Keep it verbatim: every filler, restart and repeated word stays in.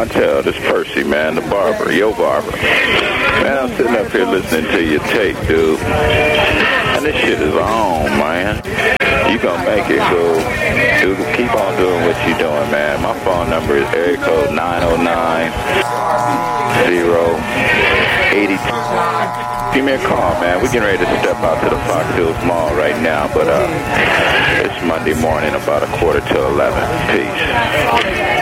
Montel. This Percy, man, the barber, yo barber. Man, I'm sitting up here listening to your tape, dude. And this shit is on, man. You gonna make it, cool. Dude, keep on doing what you doing, man. My phone number is area code nine oh nine, oh eight two. Give me a call, man. We're getting ready to step out to the Fox Hills Mall right now, but uh, it's Monday morning, about a quarter to eleven. Peace.